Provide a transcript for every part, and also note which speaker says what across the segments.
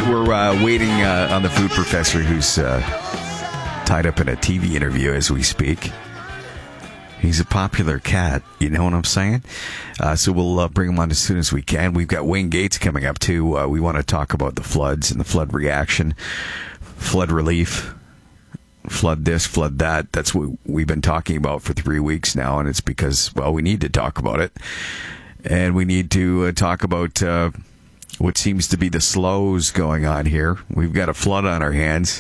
Speaker 1: we're waiting on the food professor who's tied up in a TV interview as we speak. He's a popular cat, you know what I'm saying? So we'll bring him on as soon as we can. We've got Wayne Gates coming up, too. We want to talk about the floods and the flood reaction, flood relief, flood this, flood that. That's what we've been talking about for 3 weeks now, and it's because, well, we need to talk about it. And we need to talk about what seems to be the slows going on here. We've got a flood on our hands.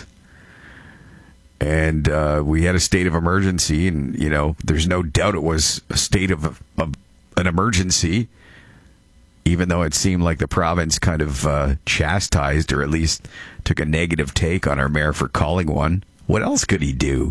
Speaker 1: And we had a state of emergency, and, you know, there's no doubt it was a state of an emergency, even though it seemed like the province kind of chastised or at least took a negative take on our mayor for calling one. What else could he do?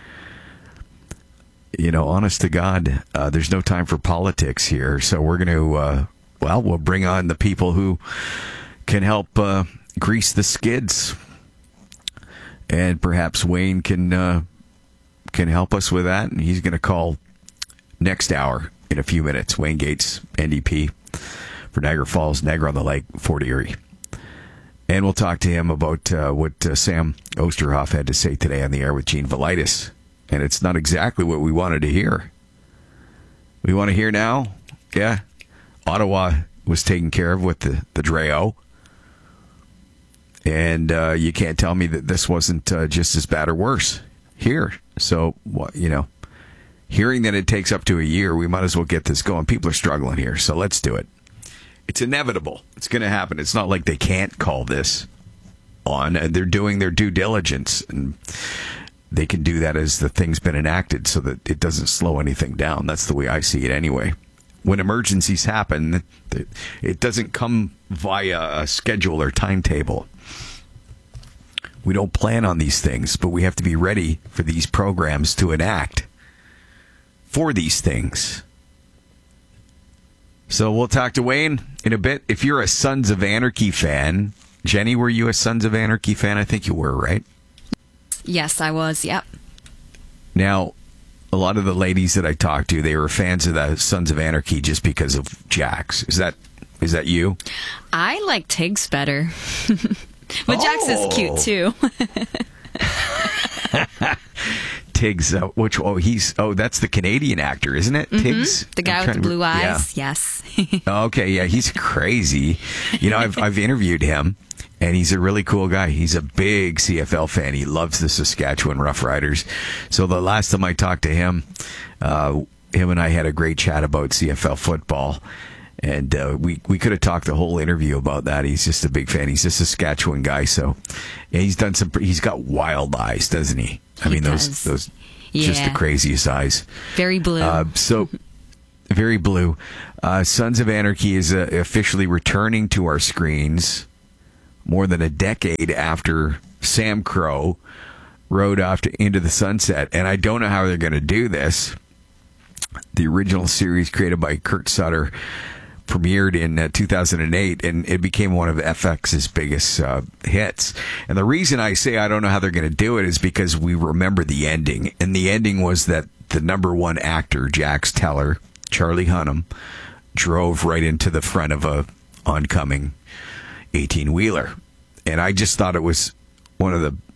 Speaker 1: You know, honest to God, there's no time for politics here. So we're going to, we'll bring on the people who can help grease the skids. And perhaps Wayne can help us with that. And he's going to call next hour in a few minutes. Wayne Gates, NDP for Niagara Falls, Niagara-on-the-Lake, Fort Erie. And we'll talk to him about what Sam Osterhoff had to say today on the air with Gene Velitis. And it's not exactly what we wanted to hear. We want to hear now? Yeah. Ottawa was taken care of with the Dreo. And you can't tell me that this wasn't just as bad or worse here. So, you know, hearing that it takes up to a year, we might as well get this going. People are struggling here, so let's do it. It's inevitable. It's going to happen. It's not like they can't call this on. They're doing their due diligence, and they can do that as the thing's been enacted so that it doesn't slow anything down. That's the way I see it anyway. When emergencies happen, it doesn't come via a schedule or timetable. We don't plan on these things, but we have to be ready for these programs to enact for these things. So we'll talk to Wayne in a bit. If you're a Sons of Anarchy fan, Jenny, were you a Sons of Anarchy fan? I think you were, right?
Speaker 2: Yes, I was. Yep.
Speaker 1: Now, a lot of the ladies that I talked to, they were fans of the Sons of Anarchy just because of Jax. Is that you? I
Speaker 2: like Tiggs better. But Jax is cute, too.
Speaker 1: Tiggs, that's the Canadian actor, isn't it? Mm-hmm. Tiggs?
Speaker 2: The guy with the blue eyes, yes.
Speaker 1: Okay, yeah, he's crazy. You know, I've interviewed him, and he's a really cool guy. He's a big CFL fan. He loves the Saskatchewan Roughriders. So the last time I talked to him, him and I had a great chat about CFL football. And we could have talked the whole interview about that. He's just a big fan. He's a Saskatchewan guy, so yeah, he's got wild eyes, doesn't he? I mean, those just the craziest eyes.
Speaker 2: Very blue.
Speaker 1: Very blue. Sons of Anarchy is officially returning to our screens more than a decade after Sam Crow rode off into the sunset. And I don't know how they're going to do this. The original series created by Kurt Sutter premiered in 2008, and it became one of FX's biggest hits. And the reason I say I don't know how they're going to do it is because we remember the ending. And the ending was that the number one actor, Jax Teller, Charlie Hunnam, drove right into the front of a oncoming 18-wheeler. And I just thought it was one of the,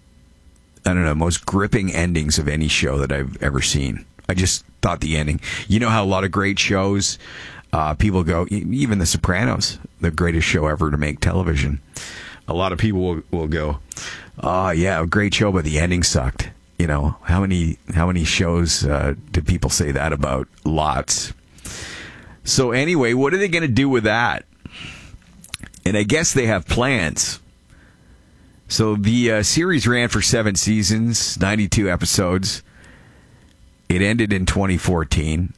Speaker 1: most gripping endings of any show that I've ever seen. I just thought the ending. You know how a lot of great shows, people go, even The Sopranos, the greatest show ever to make television. A lot of people will go, yeah, a great show, but the ending sucked. You know, how many shows do people say that about? Lots. So anyway, what are they going to do with that? And I guess they have plans. So the series ran for 7 seasons, 92 episodes. It ended in 2014.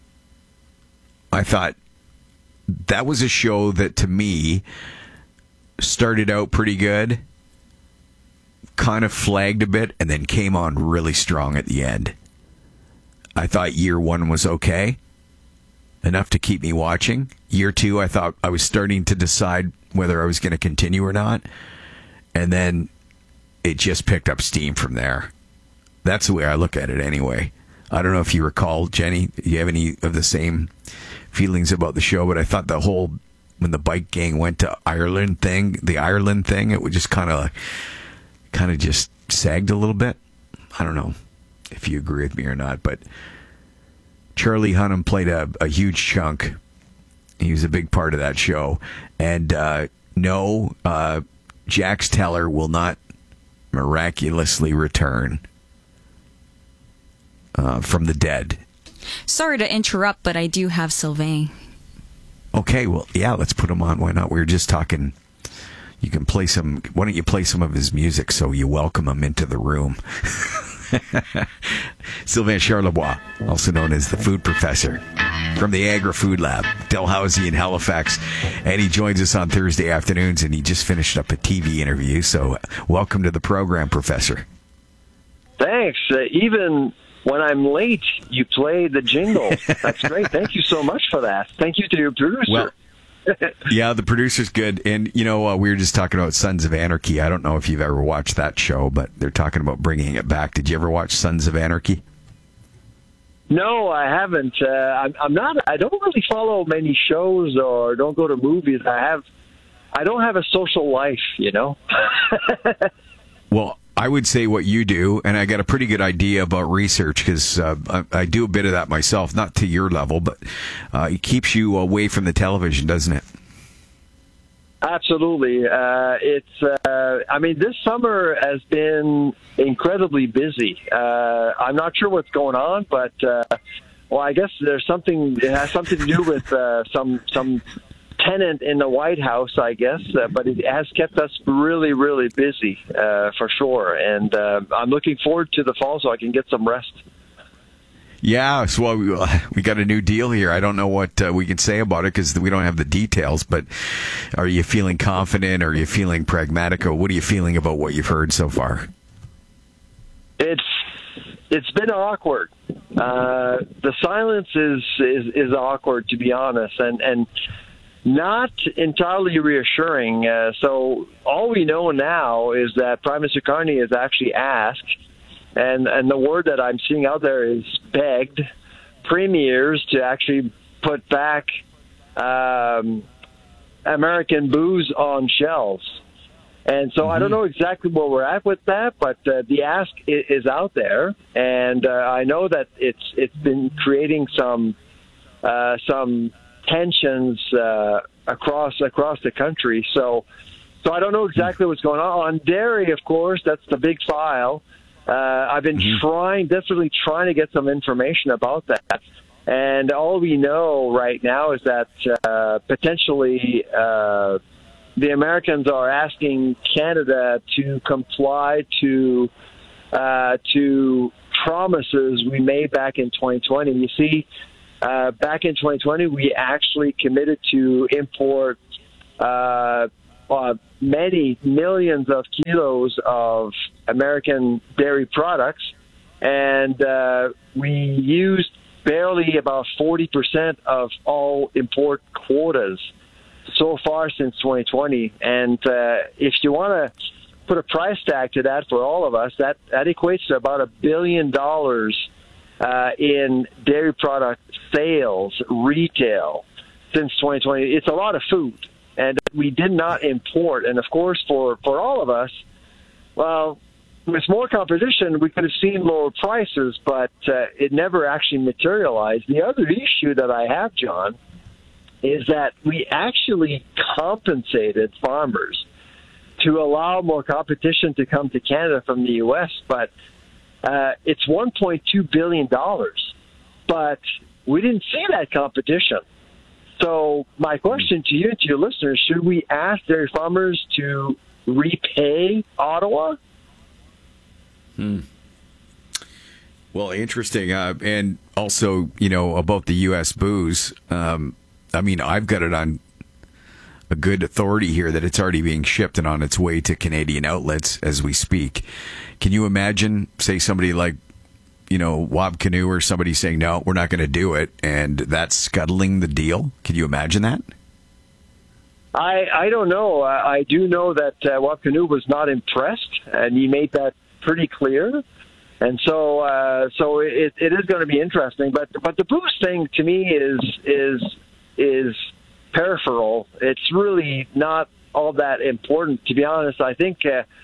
Speaker 1: I thought that was a show that, to me, started out pretty good, kind of flagged a bit, and then came on really strong at the end. I thought year 1 was okay, enough to keep me watching. Year 2, I thought I was starting to decide whether I was going to continue or not. And then it just picked up steam from there. That's the way I look at it anyway. I don't know if you recall, Jenny, do you have any of the same feelings about the show? But I thought the whole when the bike gang went to the Ireland thing, it would just kind of just sagged a little bit. I don't know if you agree with me or not, but Charlie Hunnam played a huge chunk. He was a big part of that show. And no, Jax Teller will not miraculously return from the dead.
Speaker 2: Sorry to interrupt, but I do have Sylvain.
Speaker 1: Okay, well, yeah, let's put him on. Why not? We were just talking. You can play some. Why don't you play some of his music so you welcome him into the room? Sylvain Charlebois, also known as the Food Professor, from the Agri-Food Lab, Dalhousie in Halifax, and he joins us on Thursday afternoons. And he just finished up a TV interview. So, welcome to the program, Professor.
Speaker 3: Thanks. Even when I'm late, you play the jingle. That's great. Thank you so much for that. Thank you to your producer.
Speaker 1: Well, yeah, the producer's good. And, we were just talking about Sons of Anarchy. I don't know if you've ever watched that show, but they're talking about bringing it back. Did you ever watch Sons of Anarchy?
Speaker 3: No, I haven't. I'm not. I don't really follow many shows or don't go to movies. I don't have a social life,
Speaker 1: Well, I would say what you do, and I got a pretty good idea about research because I do a bit of that myself, not to your level, but it keeps you away from the television, doesn't it?
Speaker 3: Absolutely. This summer has been incredibly busy. I'm not sure what's going on, but, I guess it has something to do with some tenant in the White House, I guess, but it has kept us really, really busy, for sure. And I'm looking forward to the fall so I can get some rest.
Speaker 1: Yeah, so we got a new deal here. I don't know what we can say about it because we don't have the details, but are you feeling confident? Are you feeling pragmatic? Or what are you feeling about what you've heard so far?
Speaker 3: It's been awkward. The silence is awkward, to be honest, and not entirely reassuring. So all we know now is that Prime Minister Carney has actually asked, and the word that I'm seeing out there is begged, premiers to actually put back American booze on shelves. And so I don't know exactly where we're at with that, but the ask is out there, and I know that it's been creating some tensions across the country. So I don't know exactly what's going on. On dairy, of course, that's the big file. I've been desperately trying to get some information about that. And all we know right now is that potentially the Americans are asking Canada to comply to promises we made back in 2020. You see, back in 2020, we actually committed to import many millions of kilos of American dairy products, and we used barely about 40% of all import quotas so far since 2020. And if you want to put a price tag to that for all of us, that equates to about $1 billion in dairy product sales, retail, since 2020. It's a lot of food, and we did not import. And of course, for all of us, well, with more competition, we could have seen lower prices, but it never actually materialized. The other issue that I have, John, is that we actually compensated farmers to allow more competition to come to Canada from the U.S., but it's $1.2 billion. But we didn't see that competition. So my question to you and to your listeners, should we ask dairy farmers to repay Ottawa?
Speaker 1: Well, interesting. And also, about the U.S. booze, I've got it on a good authority here that it's already being shipped and on its way to Canadian outlets as we speak. Can you imagine, say, somebody like, Wab Kinew or somebody saying, no, we're not going to do it, and that's scuttling the deal? Can you imagine that?
Speaker 3: I don't know. I do know that Wab Kinew was not impressed, and he made that pretty clear. And so it is going to be interesting. But the booze thing to me is peripheral. It's really not all that important, to be honest. I think,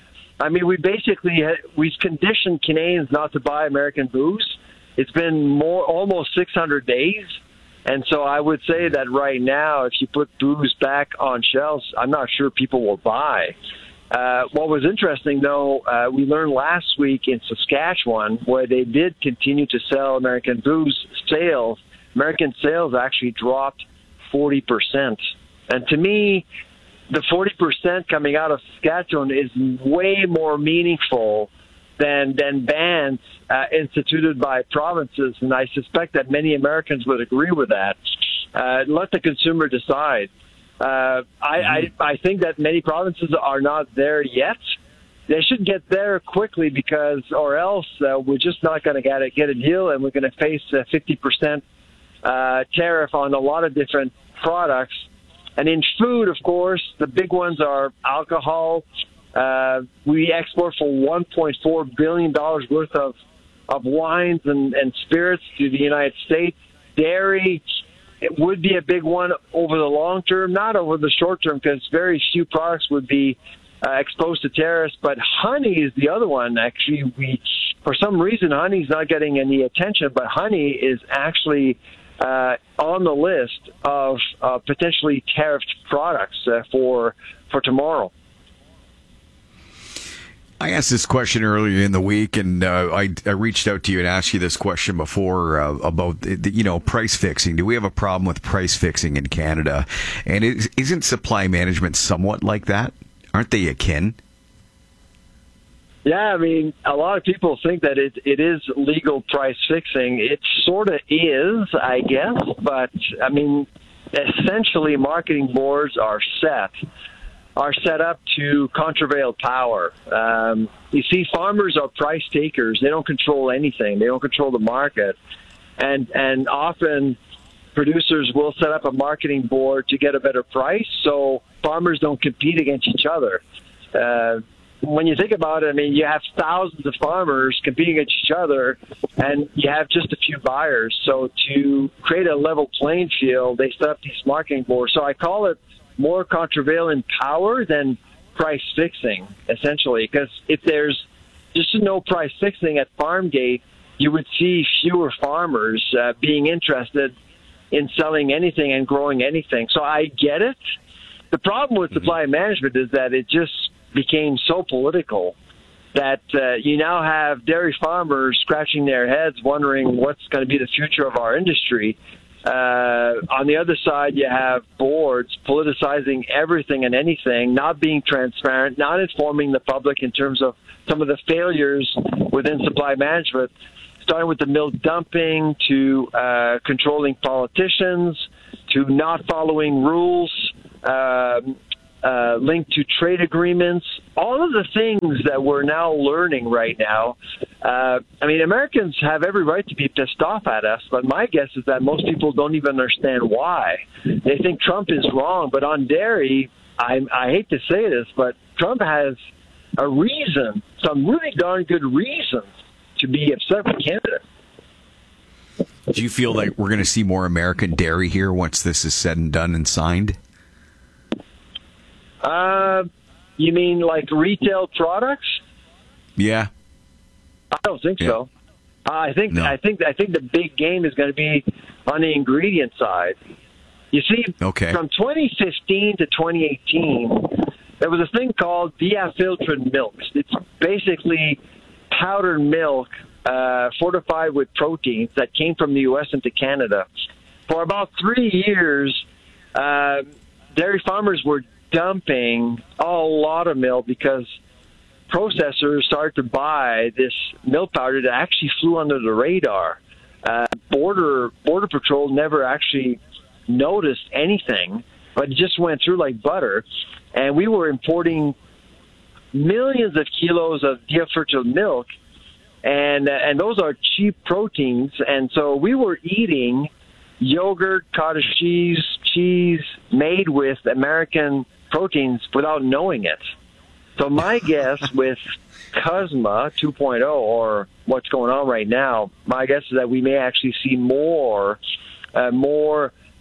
Speaker 3: we've conditioned Canadians not to buy American booze. It's been almost 600 days. And so I would say that right now, if you put booze back on shelves, I'm not sure people will buy. What was interesting, though, we learned last week in Saskatchewan, where they did continue to sell American booze, American sales actually dropped 40%. And to me, the 40% coming out of Saskatchewan is way more meaningful than bans instituted by provinces, and I suspect that many Americans would agree with that. Let the consumer decide. I think that many provinces are not there yet. They should get there quickly, or else we're just not going to get a deal, and we're going to face a 50% tariff on a lot of different products. And in food, of course, the big ones are alcohol. We export for $1.4 billion worth of wines and spirits to the United States. Dairy, it would be a big one over the long term, not over the short term, because very few products would be exposed to tariffs. But honey is the other one. Actually, for some reason, honey is not getting any attention, but honey is actually on the list of potentially tariffed products for tomorrow.
Speaker 1: I asked this question earlier in the week, and I reached out to you and asked you this question before about price fixing. Do we have a problem with price fixing in Canada? And isn't supply management somewhat like that? Aren't they akin?
Speaker 3: Yeah, I mean, a lot of people think that it is legal price fixing. It sort of is, I guess, but I mean, essentially, marketing boards are set up to contravail power. You see, farmers are price takers. They don't control anything. They don't control the market. And often producers will set up a marketing board to get a better price, so farmers don't compete against each other. When you think about it, I mean, you have thousands of farmers competing against each other, and you have just a few buyers. So to create a level playing field, they set up these marketing boards. So I call it more contravailing power than price fixing, essentially, because if there's just no price fixing at Farmgate, you would see fewer farmers being interested in selling anything and growing anything. So I get it. The problem with supply management is that it just became so political that you now have dairy farmers scratching their heads wondering what's going to be the future of our industry. On the other side, you have boards politicizing everything and anything, not being transparent, not informing the public in terms of some of the failures within supply management, starting with the milk dumping to controlling politicians to not following rules, linked to trade agreements, all of the things that we're now learning right now. I mean, Americans have every right to be pissed off at us, but my guess is that most people don't even understand why. They think Trump is wrong, but on dairy, I hate to say this, but Trump has a reason, some really darn good reasons to be upset with Canada.
Speaker 1: Do you feel like we're going to see more American dairy here once this is said and done and signed?
Speaker 3: You mean like retail products?
Speaker 1: Yeah.
Speaker 3: I don't think so. I think the big game is going to be on the ingredient side. You see, from 2015 to 2018, there was a thing called via filtered milks. It's basically powdered milk fortified with proteins that came from the U.S. into Canada. For about 3 years, dairy farmers were dumping a lot of milk because processors started to buy this milk powder that actually flew under the radar. Border Patrol never actually noticed anything, but it just went through like butter. And we were importing millions of kilos of via-filtered milk, and those are cheap proteins. And so we were eating yogurt, cottage cheese made with American proteins without knowing it. So my guess with CUSMA 2.0, or what's going on right now, my guess is that we may actually see more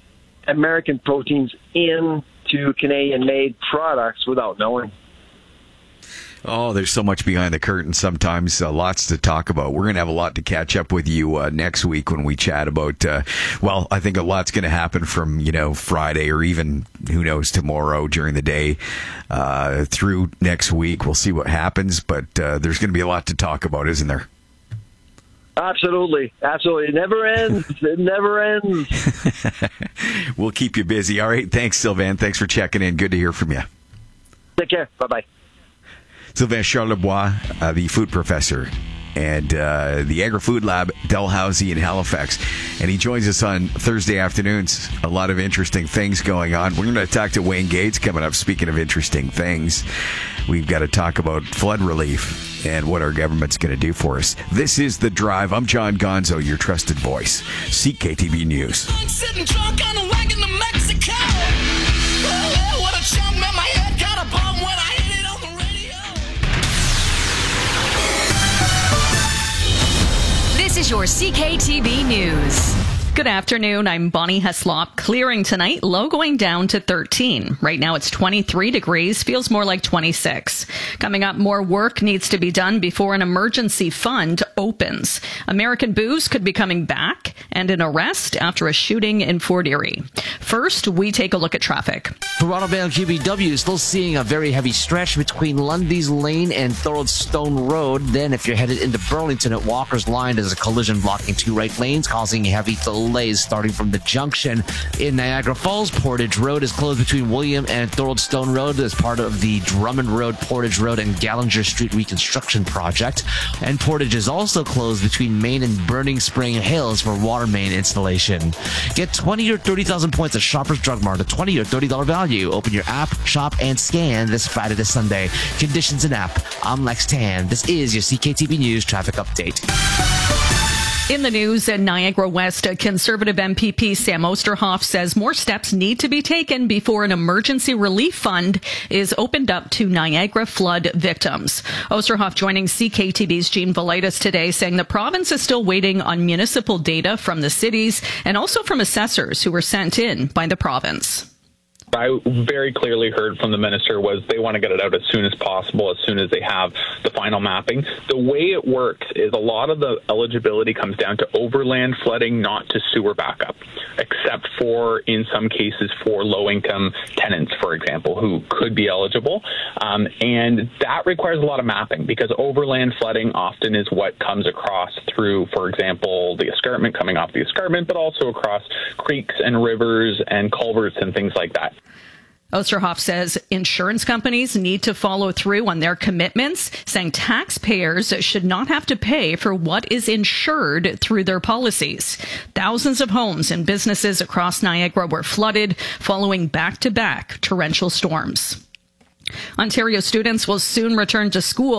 Speaker 3: American proteins into Canadian-made products without knowing.
Speaker 1: Oh, there's so much behind the curtain sometimes, lots to talk about. We're going to have a lot to catch up with you next week when we chat about, I think a lot's going to happen from, Friday or even, who knows, tomorrow during the day through next week. We'll see what happens, but there's going to be a lot to talk about, isn't there?
Speaker 3: Absolutely. It never ends.
Speaker 1: We'll keep you busy. All right. Thanks, Sylvain. Thanks for checking in. Good to hear from you.
Speaker 3: Take care. Bye-bye.
Speaker 1: Sylvain Charlebois, the food professor and the Agri-Food Lab, Dalhousie in Halifax. And he joins us on Thursday afternoons. A lot of interesting things going on. We're going to talk to Wayne Gates coming up. Speaking of interesting things, we've got to talk about flood relief and what our government's going to do for us. This is The Drive. I'm John Gonzo, your trusted voice. CKTB News.
Speaker 4: I'm sitting drunk on a wagon to Mexico. Oh, what a chump, man, my head got a bump when I hit it on the radio.
Speaker 2: This is your CKTB News. Good afternoon. I'm Bonnie Heslop. Clearing tonight, low going down to 13. Right now it's 23 degrees, feels more like 26. Coming up, more work needs to be done before an emergency fund opens. American Booze could be coming back and an arrest after a shooting in Fort Erie. First, we take a look at traffic.
Speaker 5: Toronto-bound QBW is still seeing a very heavy stretch between Lundy's Lane and Thorold Stone Road. Then if you're headed into Burlington at Walker's Line, there's a collision blocking 2 right lanes, causing heavy delays starting from the junction. In Niagara Falls, Portage Road is closed between William and Thorold Stone Road as part of the Drummond Road, Portage Road, and Gallinger Street reconstruction project. And Portage is also closed between Main and Burning Spring Hills for water main installation. Get 20 or 30,000 points at Shoppers Drug Mart, a $20 or $30 value. Open your app, shop, and scan this Friday to Sunday. Conditions and app. I'm Lex Tan. This is your CKTB News traffic update.
Speaker 2: In the news in Niagara West, Conservative MPP Sam Osterhoff says more steps need to be taken before an emergency relief fund is opened up to Niagara flood victims. Osterhoff joining CKTB's Jean Velitis today, saying the province is still waiting on municipal data from the cities and also from assessors who were sent in by the province.
Speaker 6: I very clearly heard from the minister was they want to get it out as soon as possible, as soon as they have the final mapping. The way it works is a lot of the eligibility comes down to overland flooding, not to sewer backup, except for, in some cases, for low-income tenants, for example, who could be eligible. And that requires a lot of mapping because overland flooding often is what comes across through, for example, the escarpment, coming off the escarpment, but also across creeks and rivers and culverts and things like that.
Speaker 2: Osterhoff says insurance companies need to follow through on their commitments, saying taxpayers should not have to pay for what is insured through their policies. Thousands of homes and businesses across Niagara were flooded following back-to-back torrential storms. Ontario students will soon return to school.